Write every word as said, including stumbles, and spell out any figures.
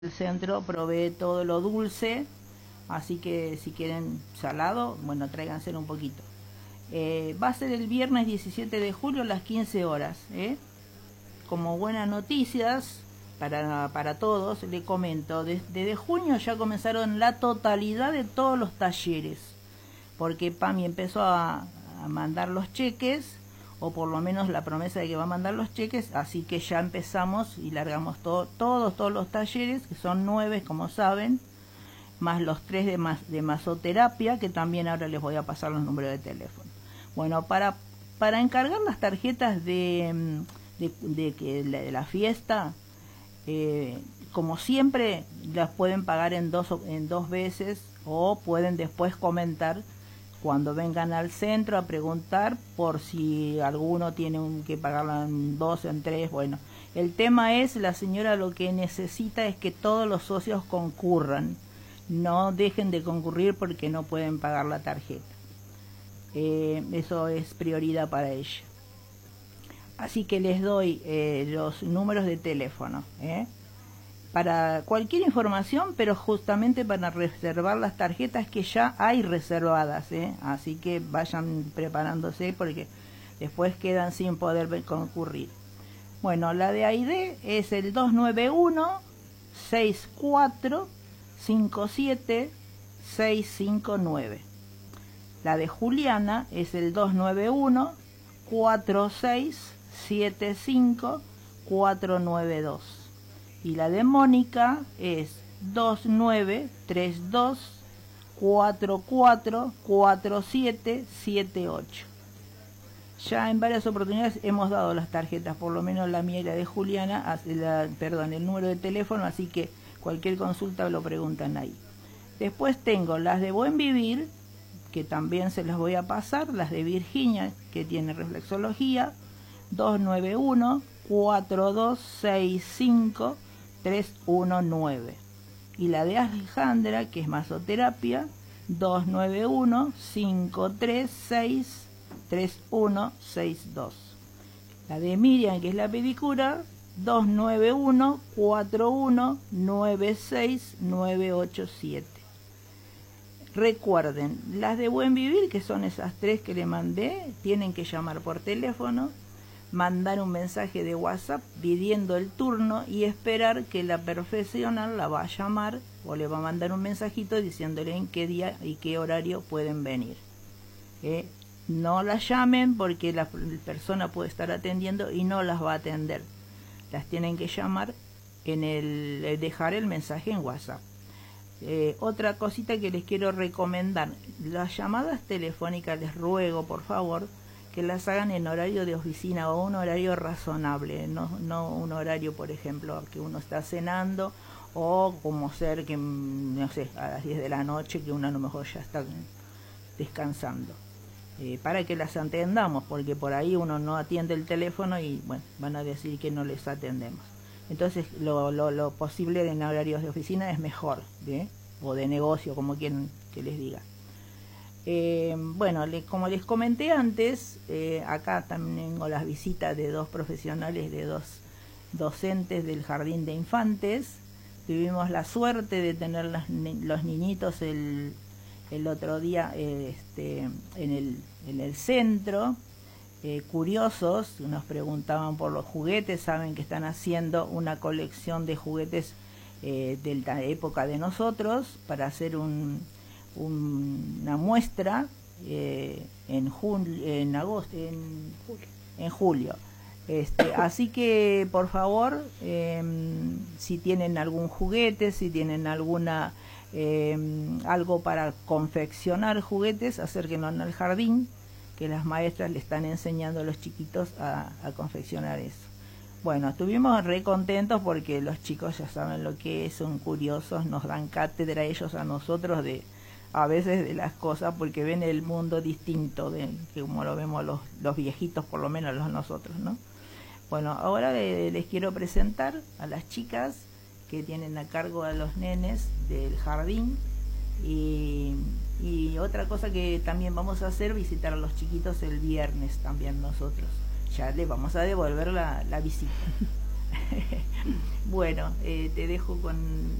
El centro provee todo lo dulce, así que si quieren salado, bueno, tráiganse un poquito. Eh, va a ser el viernes diecisiete de julio a las quince horas. ¿eh? Como buenas noticias para, para todos, le comento, desde junio ya comenzaron la totalidad de todos los talleres, porque PAMI empezó a, a mandar los cheques, o por lo menos la promesa de que va a mandar los cheques, así que ya empezamos y largamos todo, todos, todos los talleres, que son nueve, como saben, más los tres de, mas, de masoterapia, que también ahora les voy a pasar los números de teléfono. Bueno, para, para encargar las tarjetas de, de, de, de, la, de la fiesta, eh, como siempre, las pueden pagar en dos, en dos veces, o pueden después comentar cuando vengan al centro a preguntar por si alguno tiene un, que pagarla en dos, en tres. Bueno, el tema es, la señora lo que necesita es que todos los socios concurran, no dejen de concurrir porque no pueden pagar la tarjeta. Eh, eso es prioridad para ella. Así que les doy eh, los números de teléfono, ¿eh? para cualquier información, pero justamente para reservar las tarjetas que ya hay reservadas, ¿eh? Así que vayan preparándose porque después quedan sin poder concurrir. Bueno, la de Aide es el dos nueve uno, seis cuatro cinco siete, seis cinco nueve. La de Juliana es el dos nueve uno, cuatro seis siete cinco, cuatro nueve dos. Y la de Mónica es dos nueve tres dos, cuatro cuatro cuatro siete siete ocho. Ya en varias oportunidades hemos dado las tarjetas, por lo menos la mía y la de Juliana, la, perdón, el número de teléfono, así que cualquier consulta lo preguntan ahí. Después tengo las de Buen Vivir, que también se las voy a pasar, las de Virginia, que tiene reflexología, dos nueve uno, cuatro dos seis cinco, tres uno nueve. Y la de Alejandra, que es masoterapia, dos nueve uno, cinco tres seis, tres uno seis dos. La de Miriam, que es la pedicura, dos nueve uno, cuatro uno nueve seis, nueve ocho siete. Recuerden, las de Buen Vivir, que son esas tres que le mandé, tienen que llamar por teléfono, mandar un mensaje de WhatsApp pidiendo el turno y esperar que la profesional la va a llamar o le va a mandar un mensajito diciéndole en qué día y qué horario pueden venir. ¿Eh? No las llamen porque la persona puede estar atendiendo y no las va a atender. Las tienen que llamar, en el dejar el mensaje en WhatsApp. Eh, otra cosita que les quiero recomendar, las llamadas telefónicas les ruego por favor que las hagan en horario de oficina o un horario razonable, no, no un horario, por ejemplo, que uno está cenando, o como ser que, no sé, a las diez de la noche, que uno a lo mejor ya está descansando, eh, para que las atendamos, porque por ahí uno no atiende el teléfono y bueno, van a decir que no les atendemos. Entonces lo, lo, lo posible en horarios de oficina es mejor, ¿eh? O de negocio, como quien que les diga. Eh, bueno, le, como les comenté antes, eh, acá también tengo las visitas de dos profesionales, de dos docentes del jardín de infantes. Tuvimos la suerte de tener las, los niñitos el, el otro día eh, este, en, el, en el centro, eh, curiosos, nos preguntaban por los juguetes, saben que están haciendo una colección de juguetes eh, de la época de nosotros para hacer un... Un, una muestra eh, en, julio, en agosto, en julio, en julio. Este, así que por favor, eh, si tienen algún juguete, si tienen alguna eh, algo para confeccionar juguetes, acérquenos al jardín, que las maestras le están enseñando a los chiquitos a, a confeccionar eso. Bueno, estuvimos re contentos porque los chicos ya saben lo que es, son curiosos, nos dan cátedra ellos a nosotros de a veces de las cosas, porque ven el mundo distinto de que como lo vemos los, los viejitos, por lo menos los nosotros, ¿no? Bueno, ahora le, les quiero presentar a las chicas que tienen a cargo a los nenes del jardín, y, y otra cosa que también vamos a hacer, visitar a los chiquitos el viernes también nosotros, ya les vamos a devolver la, la visita. Bueno, eh, te dejo con